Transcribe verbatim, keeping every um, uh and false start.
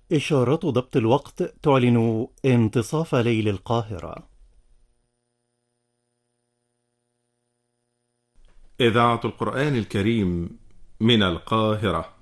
إشارات ضبط الوقت تعلن انتصاف ليل القاهرة. إذاعة القرآن الكريم من القاهرة.